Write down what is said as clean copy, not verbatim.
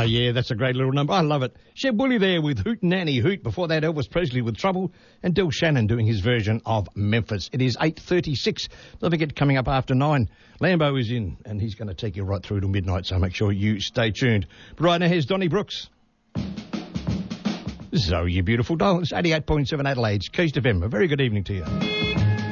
yeah, that's a great little number. I love it. Sheb Woolley there with Hoot Nanny Hoot. Before that, Elvis Presley with Trouble. And Del Shannon doing his version of Memphis. It is 8:36. Don't forget, coming up after 9, Lambo is in. And he's going to take you right through to midnight. So make sure you stay tuned. But right now, here's Donnie Brooks. So, you beautiful doll. It's 88.7 Adelaide's Keys to FM. A very good evening to you.